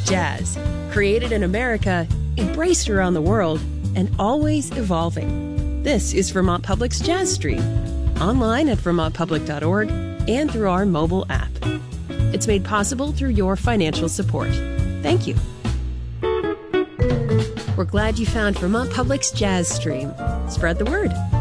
jazz. Created in America, embraced around the world, and always evolving. This is Vermont Public's Jazz Stream, online at vermontpublic.org and through our mobile app. It's made possible through your financial support. Thank you. We're glad you found Vermont Public's Jazz Stream. Spread the word.